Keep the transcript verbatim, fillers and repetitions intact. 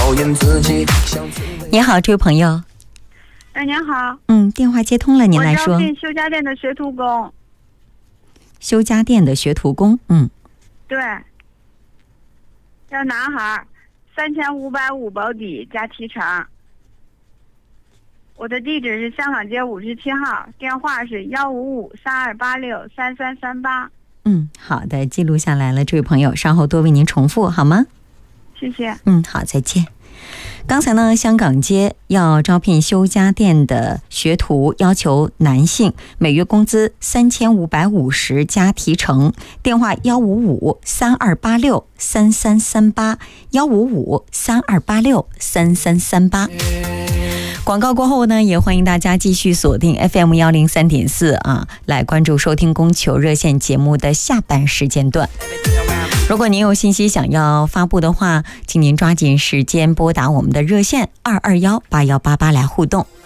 讨厌自己。 你好，这位朋友。 哎，您好。 嗯，电话接通了，您来说。 我招聘修家电的学徒工。 修家电的学徒工，嗯。 对。要男孩，三千五百五保底加提成。我的地址是香港街五十七号，电话是幺五五三二八六三三三八。 嗯，好的，记录下来了，这位朋友，稍后多为您重复好吗？ 谢谢。 嗯，好，再见。刚才呢，香港街要招聘修家电的学徒，要求男性，每月工资三千五百五十加提成，电话幺五五三二八六三三三八，幺五五三二八六三三三八。广告过后呢，也欢迎大家继续锁定 F M 一零三点四啊，来关注收听供求热线节目的下半时间段。如果您有信息想要发布的话，请您抓紧时间拨打我们的热线二二幺八幺八八来互动。